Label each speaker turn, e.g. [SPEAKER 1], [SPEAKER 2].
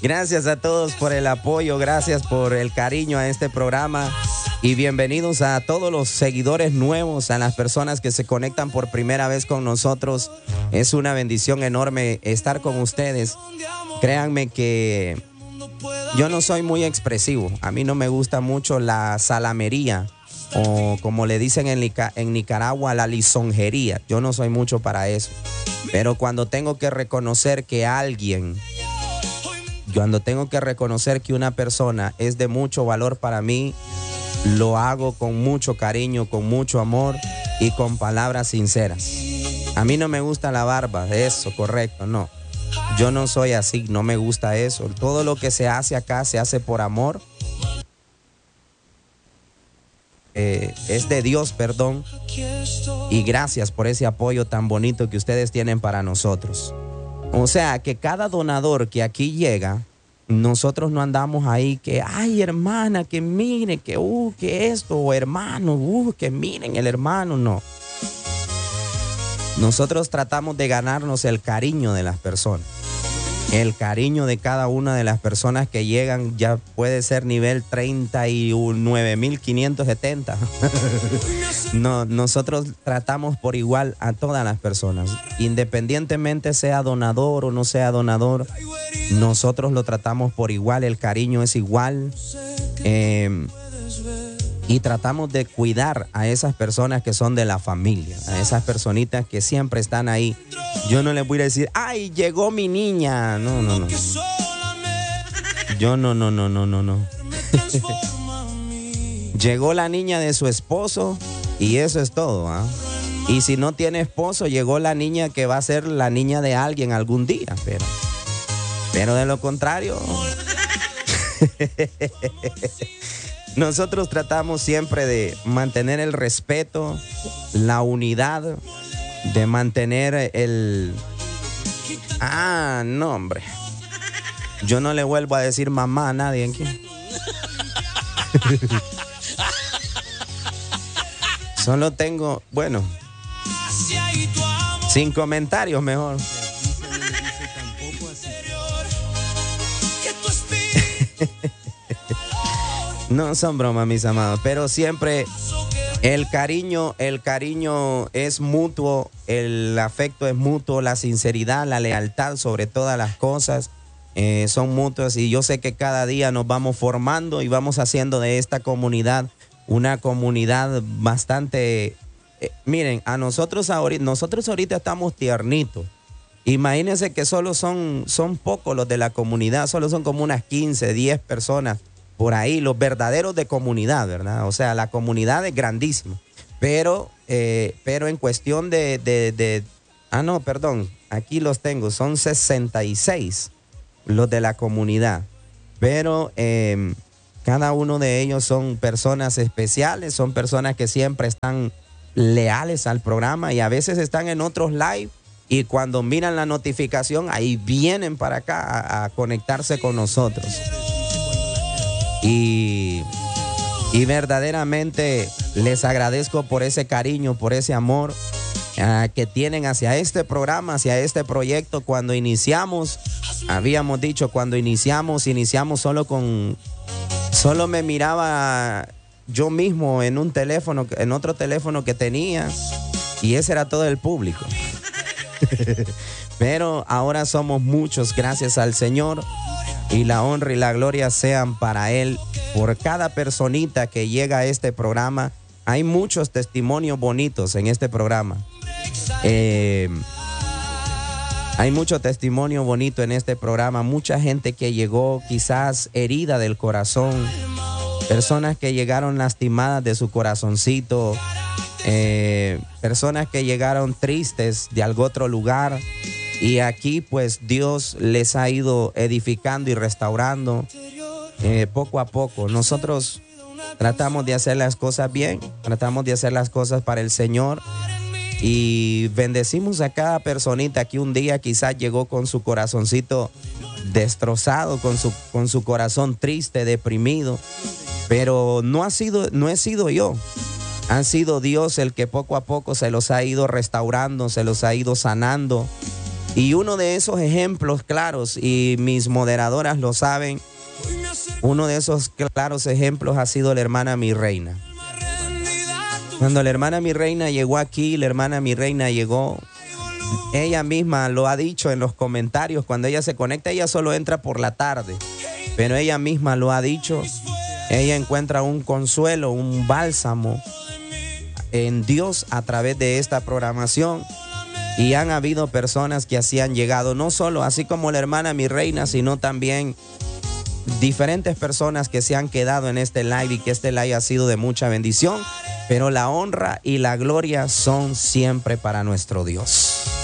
[SPEAKER 1] Gracias a todos por el apoyo, gracias por el cariño a este programa y bienvenidos a todos los seguidores nuevos, a las personas que se conectan por primera vez con nosotros. Es una bendición enorme estar con ustedes. Créanme que yo no soy muy expresivo, a mí no me gusta mucho la salamería o como le dicen en Nicaragua, la lisonjería. Yo no soy mucho para eso, pero cuando tengo que reconocer que una persona es de mucho valor para mí, lo hago con mucho cariño, con mucho amor y con palabras sinceras. A mí no me gusta la barba, eso, correcto, no. Yo no soy así, no me gusta eso. Todo lo que se hace acá se hace por amor. Es de Dios, perdón. Y gracias por ese apoyo tan bonito que ustedes tienen para nosotros. O sea, que cada donador que aquí llega, nosotros no andamos ahí que, ay, hermana, que mire, que esto, o hermano, que miren el hermano, no. Nosotros tratamos de ganarnos el cariño de las personas. El cariño de cada una de las personas que llegan ya puede ser nivel 39.570. No, nosotros tratamos por igual a todas las personas. Independientemente sea donador o no sea donador, nosotros lo tratamos por igual, el cariño es igual. Y tratamos de cuidar a esas personas que son de la familia, a esas personitas que siempre están ahí. Yo no les voy a decir, ay, llegó mi niña. No. Yo no. Llegó la niña de su esposo y eso es todo, ¿ah? Y si no tiene esposo, llegó la niña que va a ser la niña de alguien algún día, pero de lo contrario... Nosotros tratamos siempre de mantener el respeto, la unidad, de mantener el... Ah, no, hombre. Yo no le vuelvo a decir mamá a nadie aquí. Solo tengo, bueno, sin comentarios mejor. No son bromas, mis amados, pero siempre el cariño es mutuo, el afecto es mutuo, la sinceridad, la lealtad sobre todas las cosas son mutuas y yo sé que cada día nos vamos formando y vamos haciendo de esta comunidad una comunidad bastante... miren, nosotros ahorita estamos tiernitos. Imagínense que solo son pocos los de la comunidad, solo son como unas 15, 10 personas. Por ahí, los verdaderos de comunidad, ¿verdad? O sea, la comunidad es grandísima. Pero en cuestión aquí los tengo, son 66 los de la comunidad. Pero cada uno de ellos son personas especiales, son personas que siempre están leales al programa y a veces están en otros live y cuando miran la notificación, ahí vienen para acá a conectarse con nosotros. Y verdaderamente les agradezco por ese cariño, por ese amor que tienen hacia este programa, hacia este proyecto. Cuando iniciamos, habíamos dicho, iniciamos solo me miraba yo mismo en un teléfono, en otro teléfono que tenía, y ese era todo el público. Pero ahora somos muchos, gracias al Señor. Y la honra y la gloria sean para Él. Por cada personita que llega a este programa, hay muchos testimonios bonitos en este programa. Hay mucho testimonio bonito en este programa. Mucha gente que llegó quizás herida del corazón. Personas que llegaron lastimadas de su corazoncito. Personas que llegaron tristes de algún otro lugar. Y aquí pues Dios les ha ido edificando y restaurando poco a poco. Nosotros tratamos de hacer las cosas bien, tratamos de hacer las cosas para el Señor y bendecimos a cada personita que un día quizás llegó con su corazoncito destrozado, con su corazón triste, deprimido, pero no he sido yo. Ha sido Dios el que poco a poco se los ha ido restaurando, se los ha ido sanando. Y uno de esos ejemplos claros, y mis moderadoras lo saben, uno de esos claros ejemplos ha sido la hermana Mi Reina. Cuando la hermana Mi Reina llegó aquí, la hermana Mi Reina llegó, ella misma lo ha dicho en los comentarios, cuando ella se conecta, ella solo entra por la tarde, pero ella misma lo ha dicho, ella encuentra un consuelo, un bálsamo en Dios a través de esta programación. Y han habido personas que así han llegado, no solo así como la hermana Mi Reina, sino también diferentes personas que se han quedado en este live y que este live ha sido de mucha bendición, pero la honra y la gloria son siempre para nuestro Dios.